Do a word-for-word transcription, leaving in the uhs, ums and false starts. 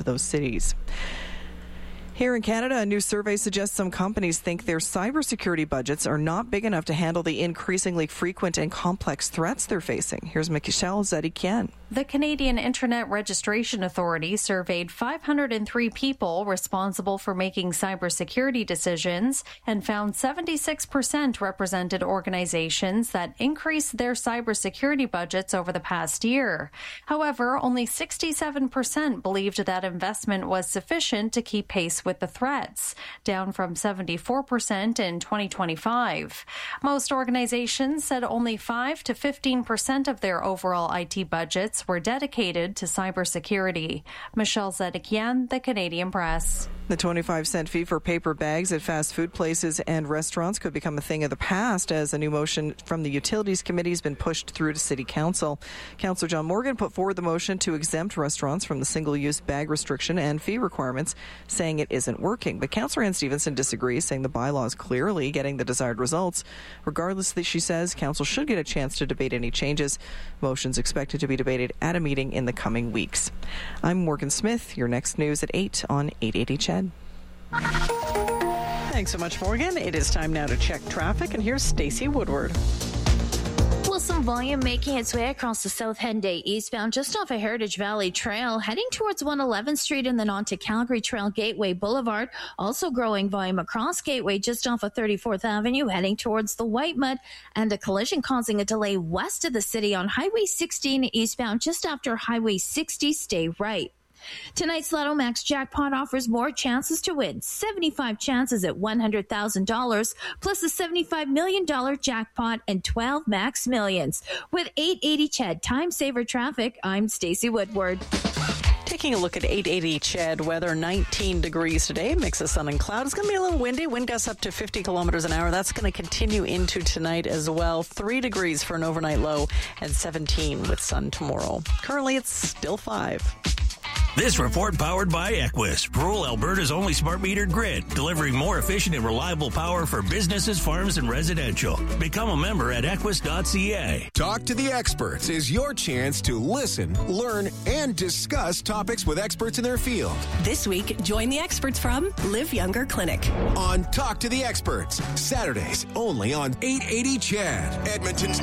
of those cities. Here in Canada, a new survey suggests some companies think their cybersecurity budgets are not big enough to handle the increasingly frequent and complex threats they're facing. Here's Michelle Zedikian. The Canadian Internet Registration Authority surveyed five hundred three people responsible for making cybersecurity decisions and found seventy-six percent represented organizations that increased their cybersecurity budgets over the past year. However, only sixty-seven percent believed that investment was sufficient to keep pace with the threats, down from seventy-four percent in twenty twenty-five. Most organizations said only five to fifteen percent of their overall I T budgets were dedicated to cybersecurity. Michelle Zedikian, The Canadian Press. The twenty-five cent fee for paper bags at fast food places and restaurants could become a thing of the past as a new motion from the Utilities Committee has been pushed through to City Council. Councillor John Morgan put forward the motion to exempt restaurants from the single-use bag restriction and fee requirements, saying it isn't working. But Councillor Ann Stevenson disagrees, saying the bylaw is clearly getting the desired results. Regardless, she says Council should get a chance to debate any changes. Motion's expected to be debated at a meeting in the coming weeks. I'm Morgan Smith. Your next news at eight on eight eighty C H E D. Thanks so much, Morgan. It is time now to check traffic, and here's Stacey Woodward. Well, some volume making its way across the South Henday eastbound just off of Heritage Valley Trail, heading towards one eleventh Street and then on to Calgary Trail Gateway Boulevard. Also growing volume across Gateway just off of thirty-fourth Avenue, heading towards the Whitemud, and a collision causing a delay west of the city on Highway sixteen eastbound just after Highway sixty. Stay right. Tonight's Lotto Max jackpot offers more chances to win. seventy-five chances at one hundred thousand dollars, plus a seventy-five million dollars jackpot and twelve Max Millions. With eight eighty C H E D Time Saver Traffic, I'm Stacey Woodward. Taking a look at eight eighty C H E D weather, nineteen degrees today, mix of sun and cloud. It's going to be a little windy, wind gusts up to fifty kilometers an hour. That's going to continue into tonight as well. Three degrees for an overnight low and seventeen with sun tomorrow. Currently, it's still five. This report powered by Equus, rural Alberta's only smart metered grid, delivering more efficient and reliable power for businesses, farms, and residential. Become a member at equus dot c a. Talk to the Experts is your chance to listen, learn, and discuss topics with experts in their field. This week, join the experts from Live Younger Clinic on Talk to the Experts, Saturdays only on eight eighty C H E D, Edmonton's